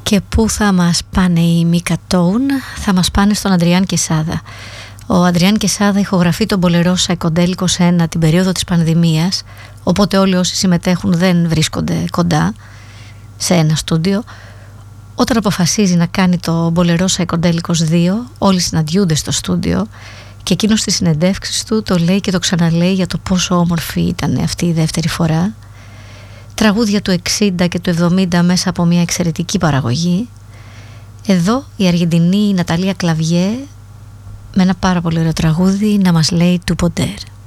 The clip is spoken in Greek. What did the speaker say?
Και πού θα μας πάνε οι Μίκα Τόουν? Θα μας πάνε στον Αντριάν Κεσάδα. Ο Αντριάν Κεσάδα ηχογραφεί τον μπολερό Σαϊκοντέλικος 1 την περίοδο της πανδημίας, οπότε όλοι όσοι συμμετέχουν δεν βρίσκονται κοντά σε ένα στούντιο. Όταν αποφασίζει να κάνει το μπολερό Σαϊκοντέλικος 2, όλοι συναντιούνται στο στούντιο και εκείνος στις συνεντεύξεις του το λέει και το ξαναλέει για το πόσο όμορφη ήταν αυτή η δεύτερη φορά. Τραγούδια του 60 και του 70 μέσα από μια εξαιρετική παραγωγή. Εδώ η Αργεντινή Ναταλία Κλαβιέ με ένα πάρα πολύ ωραίο τραγούδι να μας λέει του Ποντέρ.